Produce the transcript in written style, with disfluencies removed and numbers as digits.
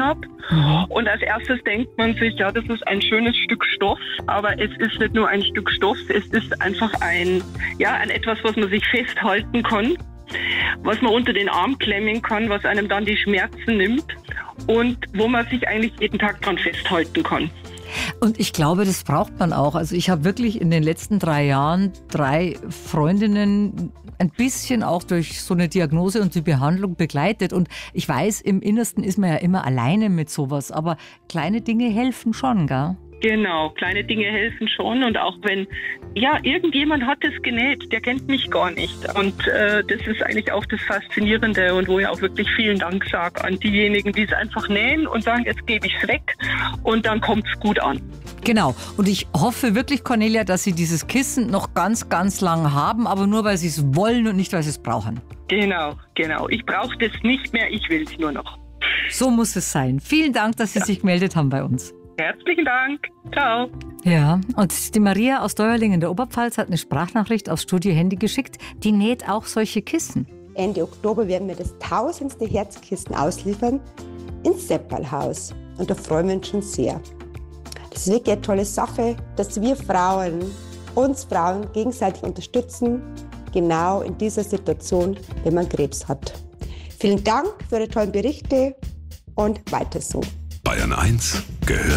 habe. Und als erstes denkt man sich, ja, das ist ein schönes Stück Stoff, aber es ist nicht nur ein Stück Stoff, es ist einfach ein etwas, was man sich festhalten kann, was man unter den Arm klemmen kann, was einem dann die Schmerzen nimmt und wo man sich eigentlich jeden Tag dran festhalten kann. Und ich glaube, das braucht man auch. Also ich habe wirklich in den letzten 3 Jahren 3 Freundinnen ein bisschen auch durch so eine Diagnose und die Behandlung begleitet. Und ich weiß, im Innersten ist man ja immer alleine mit sowas. Aber kleine Dinge helfen schon, gell? Genau, kleine Dinge helfen schon. Und auch wenn, irgendjemand hat es genäht, der kennt mich gar nicht. Und das ist eigentlich auch das Faszinierende und wo ich auch wirklich vielen Dank sage an diejenigen, die es einfach nähen und sagen, jetzt gebe ich es weg und dann kommt es gut an. Genau. Und ich hoffe wirklich, Cornelia, dass Sie dieses Kissen noch ganz, ganz lang haben, aber nur, weil Sie es wollen und nicht, weil Sie es brauchen. Genau. Ich brauche das nicht mehr, ich will es nur noch. So muss es sein. Vielen Dank, dass Sie sich gemeldet haben bei uns. Herzlichen Dank. Ciao. Ja, und die Maria aus Deuerling in der Oberpfalz hat eine Sprachnachricht aufs Studio-Handy geschickt. Die näht auch solche Kissen. Ende Oktober werden wir das 1000. Herzkissen ausliefern ins Seppalhaus. Und da freuen wir uns schon sehr. Das ist wirklich eine tolle Sache, dass wir Frauen, uns Frauen gegenseitig unterstützen, genau in dieser Situation, wenn man Krebs hat. Vielen Dank für Ihre tollen Berichte und weiter so. Bayern 1 gehört